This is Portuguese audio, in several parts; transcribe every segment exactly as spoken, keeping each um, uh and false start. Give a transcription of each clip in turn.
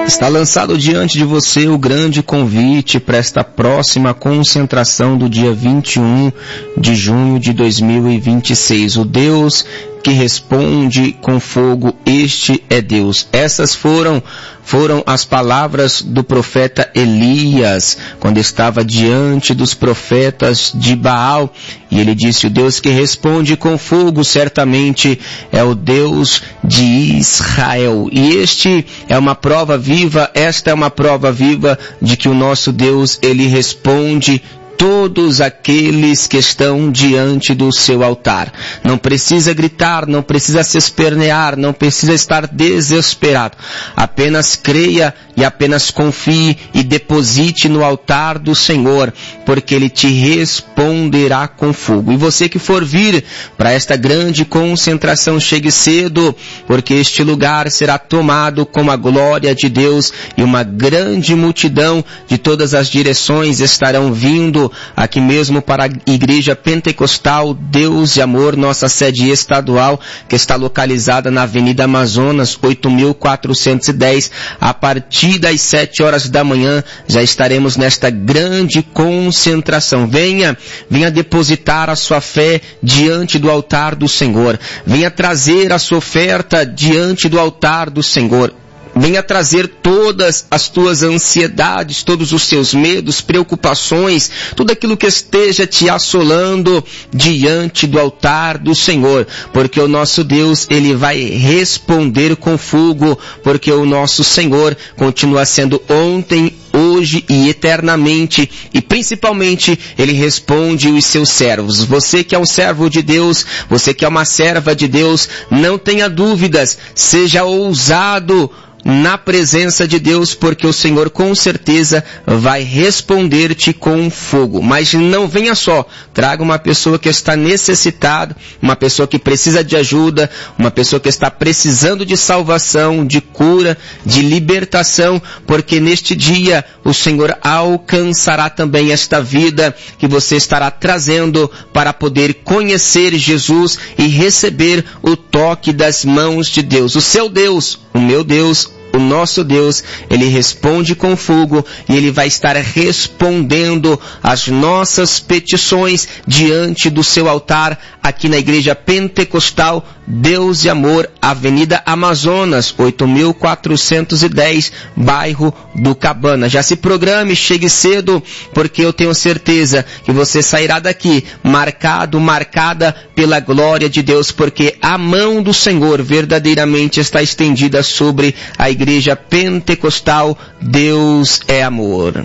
Está lançado diante de você o grande convite para esta próxima concentração do dia vinte e um de junho de dois mil e vinte e seis. O Deus que responde com fogo, este é Deus. Essas foram, foram as palavras do profeta Elias, quando estava diante dos profetas de Baal, e ele disse: o Deus que responde com fogo certamente é o Deus de Israel. E este é uma prova viva, esta é uma prova viva de que o nosso Deus, ele responde todos aqueles que estão diante do seu altar. Não precisa gritar, não precisa se espernear, não precisa estar desesperado. Apenas creia e apenas confie e deposite no altar do Senhor, porque Ele te responderá com fogo. E você que for vir para esta grande concentração, chegue cedo, porque este lugar será tomado com a glória de Deus e uma grande multidão de todas as direções estarão vindo aqui mesmo para a Igreja Pentecostal Deus e Amor, nossa sede estadual, que está localizada na Avenida Amazonas, oito mil quatrocentos e dez. A partir das sete horas da manhã já estaremos nesta grande concentração. Venha, venha depositar a sua fé diante do altar do Senhor. Venha trazer a sua oferta diante do altar do Senhor. Venha trazer todas as tuas ansiedades, todos os seus medos, preocupações, tudo aquilo que esteja te assolando diante do altar do Senhor, porque o nosso Deus, Ele vai responder com fogo, porque o nosso Senhor continua sendo ontem, hoje e eternamente, e principalmente Ele responde os seus servos. Você que é um servo de Deus, você que é uma serva de Deus, não tenha dúvidas, seja ousado na presença de Deus, porque o Senhor com certeza vai responder-te com fogo. Mas não venha só, traga uma pessoa que está necessitada, uma pessoa que precisa de ajuda, uma pessoa que está precisando de salvação, de cura, de libertação, porque neste dia o Senhor alcançará também esta vida que você estará trazendo para poder conhecer Jesus e receber o toque das mãos de Deus. O seu Deus, o meu Deus, o nosso Deus, Ele responde com fogo e Ele vai estar respondendo as nossas petições diante do seu altar aqui na Igreja Pentecostal Deus e Amor, Avenida Amazonas, oito mil quatrocentos e dez, bairro do Cabana. Já se programe, chegue cedo, porque eu tenho certeza que você sairá daqui marcado, marcada pela glória de Deus, porque a mão do Senhor verdadeiramente está estendida sobre a Igreja Pentecostal Deus é Amor.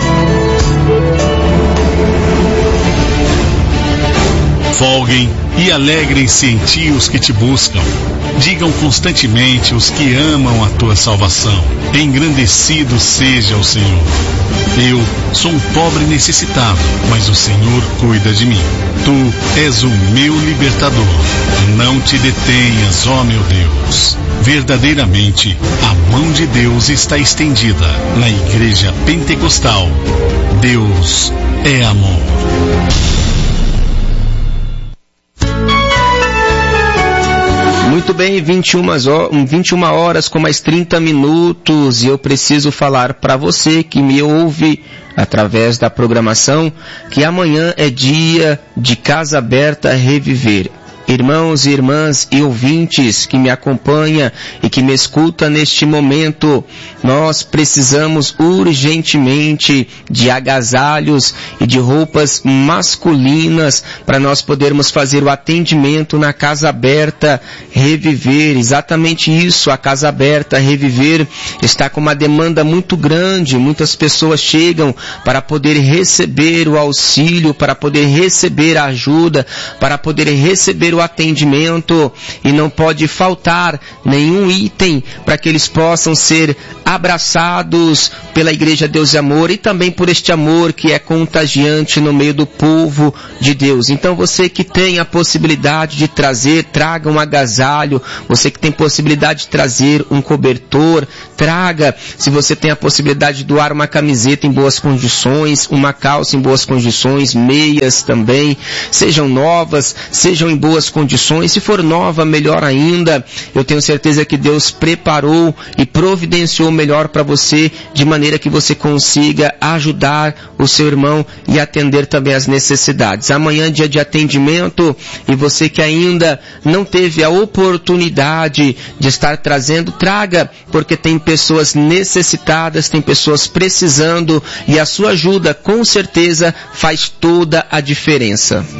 Folguem e alegrem-se em ti os que te buscam. Digam constantemente os que amam a tua salvação. Engrandecido seja o Senhor. Eu sou um pobre necessitado, mas o Senhor cuida de mim. Tu és o meu libertador. Não te detenhas, ó meu Deus. Verdadeiramente, a mão de Deus está estendida na Igreja Pentecostal. Deus é amor. Muito bem, vinte e uma horas com mais trinta minutos, e eu preciso falar para você que me ouve através da programação que amanhã é dia de Casa Aberta Reviver. Irmãos e irmãs e ouvintes que me acompanham e que me escutam neste momento, nós precisamos urgentemente de agasalhos e de roupas masculinas para nós podermos fazer o atendimento na Casa Aberta Reviver. Exatamente isso, a Casa Aberta Reviver está com uma demanda muito grande, muitas pessoas chegam para poder receber o auxílio, para poder receber a ajuda, para poder receber o atendimento, e não pode faltar nenhum item para que eles possam ser abraçados pela Igreja Deus e Amor e também por este amor que é contagiante no meio do povo de Deus. Então você que tem a possibilidade de trazer, traga um agasalho. Você que tem possibilidade de trazer um cobertor, traga. Se você tem a possibilidade de doar uma camiseta em boas condições, uma calça em boas condições, meias também, sejam novas, sejam em boas condições. Se for nova, melhor ainda. Eu tenho certeza que Deus preparou e providenciou melhor para você, de maneira que você consiga ajudar o seu irmão e atender também as necessidades. Amanhã é dia de atendimento, e você que ainda não teve a oportunidade de estar trazendo, traga, porque tem pessoas necessitadas, tem pessoas precisando, e a sua ajuda com certeza faz toda a diferença.